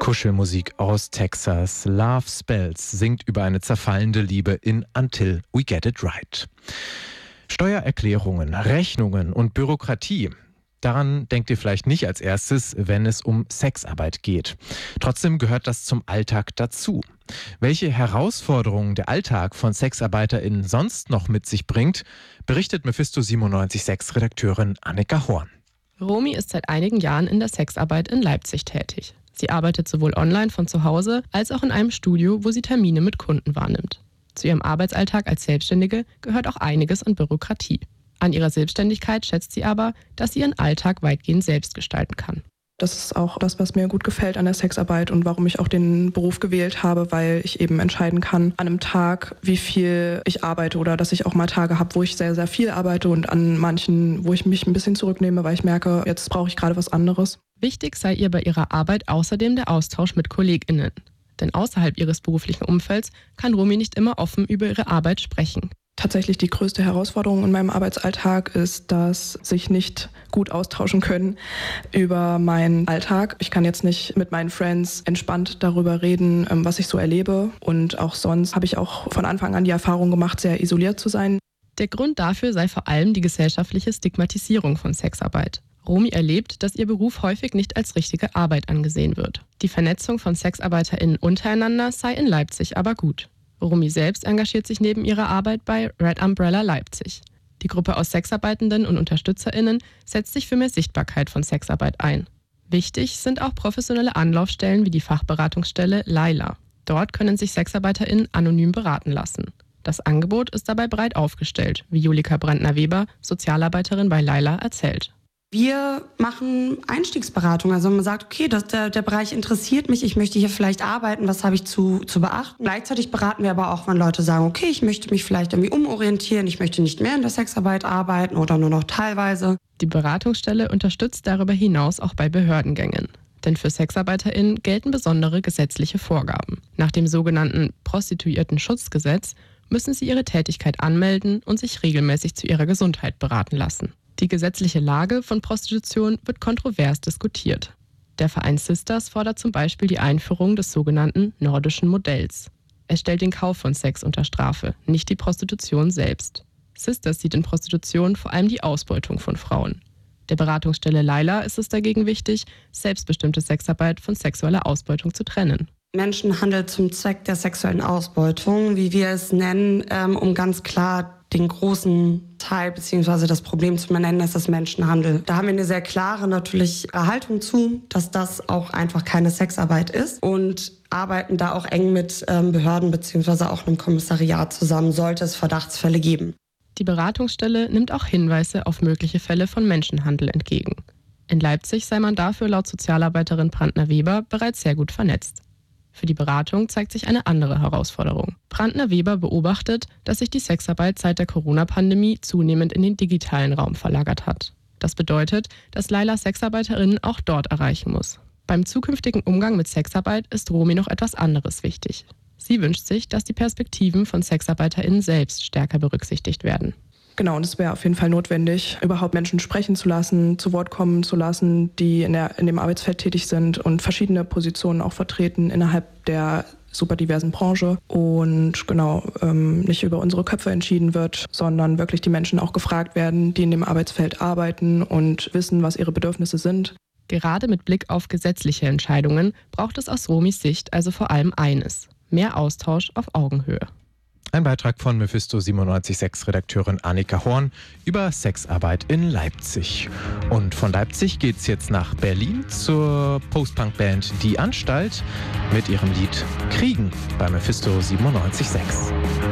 Kuschelmusik aus Texas. Love Spells singt über eine zerfallende Liebe in Until We Get It Right. Steuererklärungen, Rechnungen und Bürokratie. Daran denkt ihr vielleicht nicht als erstes, wenn es um Sexarbeit geht. Trotzdem gehört das zum Alltag dazu. Welche Herausforderungen der Alltag von SexarbeiterInnen sonst noch mit sich bringt, berichtet Mephisto 97.6-Redakteurin Annika Horn. Romy ist seit einigen Jahren in der Sexarbeit in Leipzig tätig. Sie arbeitet sowohl online von zu Hause als auch in einem Studio, wo sie Termine mit Kunden wahrnimmt. Zu ihrem Arbeitsalltag als Selbstständige gehört auch einiges an Bürokratie. An ihrer Selbstständigkeit schätzt sie aber, dass sie ihren Alltag weitgehend selbst gestalten kann. Das ist auch das, was mir gut gefällt an der Sexarbeit und warum ich auch den Beruf gewählt habe, weil ich eben entscheiden kann an einem Tag, wie viel ich arbeite oder dass ich auch mal Tage habe, wo ich sehr, sehr viel arbeite und an manchen, wo ich mich ein bisschen zurücknehme, weil ich merke, jetzt brauche ich gerade was anderes. Wichtig sei ihr bei ihrer Arbeit außerdem der Austausch mit KollegInnen. Denn außerhalb ihres beruflichen Umfelds kann Romy nicht immer offen über ihre Arbeit sprechen. Tatsächlich die größte Herausforderung in meinem Arbeitsalltag ist, dass sich nicht gut austauschen können über meinen Alltag. Ich kann jetzt nicht mit meinen Friends entspannt darüber reden, was ich so erlebe. Und auch sonst habe ich auch von Anfang an die Erfahrung gemacht, sehr isoliert zu sein. Der Grund dafür sei vor allem die gesellschaftliche Stigmatisierung von Sexarbeit. Romy erlebt, dass ihr Beruf häufig nicht als richtige Arbeit angesehen wird. Die Vernetzung von SexarbeiterInnen untereinander sei in Leipzig aber gut. Romy selbst engagiert sich neben ihrer Arbeit bei Red Umbrella Leipzig. Die Gruppe aus Sexarbeitenden und UnterstützerInnen setzt sich für mehr Sichtbarkeit von Sexarbeit ein. Wichtig sind auch professionelle Anlaufstellen wie die Fachberatungsstelle Laila. Dort können sich SexarbeiterInnen anonym beraten lassen. Das Angebot ist dabei breit aufgestellt, wie Julika Brandner-Weber, Sozialarbeiterin bei Laila, erzählt. Wir machen Einstiegsberatung. Also man sagt, okay, der Bereich interessiert mich, ich möchte hier vielleicht arbeiten, was habe ich zu beachten. Gleichzeitig beraten wir aber auch, wenn Leute sagen, okay, ich möchte mich vielleicht irgendwie umorientieren, ich möchte nicht mehr in der Sexarbeit arbeiten oder nur noch teilweise. Die Beratungsstelle unterstützt darüber hinaus auch bei Behördengängen. Denn für SexarbeiterInnen gelten besondere gesetzliche Vorgaben. Nach dem sogenannten Prostituiertenschutzgesetz müssen sie ihre Tätigkeit anmelden und sich regelmäßig zu ihrer Gesundheit beraten lassen. Die gesetzliche Lage von Prostitution wird kontrovers diskutiert. Der Verein Sisters fordert zum Beispiel die Einführung des sogenannten nordischen Modells. Es stellt den Kauf von Sex unter Strafe, nicht die Prostitution selbst. Sisters sieht in Prostitution vor allem die Ausbeutung von Frauen. Der Beratungsstelle Laila ist es dagegen wichtig, selbstbestimmte Sexarbeit von sexueller Ausbeutung zu trennen. Menschenhandel zum Zweck der sexuellen Ausbeutung, wie wir es nennen, um ganz klar den großen Teil bzw. das Problem zu benennen, ist das Menschenhandel. Da haben wir eine sehr klare natürlich Haltung zu, dass das auch einfach keine Sexarbeit ist und arbeiten da auch eng mit Behörden bzw. auch einem Kommissariat zusammen, sollte es Verdachtsfälle geben. Die Beratungsstelle nimmt auch Hinweise auf mögliche Fälle von Menschenhandel entgegen. In Leipzig sei man dafür laut Sozialarbeiterin Brandner-Weber bereits sehr gut vernetzt. Für die Beratung zeigt sich eine andere Herausforderung. Brandner-Weber beobachtet, dass sich die Sexarbeit seit der Corona-Pandemie zunehmend in den digitalen Raum verlagert hat. Das bedeutet, dass Laila SexarbeiterInnen auch dort erreichen muss. Beim zukünftigen Umgang mit Sexarbeit ist Romy noch etwas anderes wichtig. Sie wünscht sich, dass die Perspektiven von SexarbeiterInnen selbst stärker berücksichtigt werden. Genau, und es wäre auf jeden Fall notwendig, überhaupt Menschen sprechen zu lassen, zu Wort kommen zu lassen, die in dem Arbeitsfeld tätig sind und verschiedene Positionen auch vertreten innerhalb der super diversen Branche. Und genau, nicht über unsere Köpfe entschieden wird, sondern wirklich die Menschen auch gefragt werden, die in dem Arbeitsfeld arbeiten und wissen, was ihre Bedürfnisse sind. Gerade mit Blick auf gesetzliche Entscheidungen braucht es aus Romys Sicht also vor allem eines: mehr Austausch auf Augenhöhe. Ein Beitrag von Mephisto 97.6-Redakteurin Annika Horn über Sexarbeit in Leipzig. Und von Leipzig geht's jetzt nach Berlin zur Post-Punk-Band Die Anstalt mit ihrem Lied Kriegen bei Mephisto 97.6.